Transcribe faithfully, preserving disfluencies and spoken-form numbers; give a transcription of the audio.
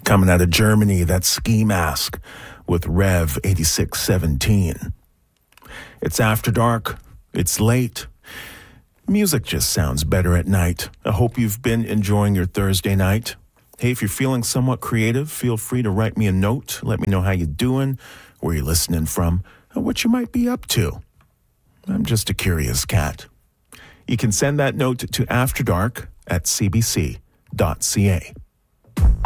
Coming out of Germany, that's Ski Mask with Rev eighty-six seventeen. It's after dark. It's late. Music just sounds better at night. I hope you've been enjoying your Thursday night. Hey, if you're feeling somewhat creative, feel free to write me a note. Let me know how you're doing, where you're listening from, and what you might be up to. I'm just a curious cat. You can send that note to afterdark at c b c dot c a.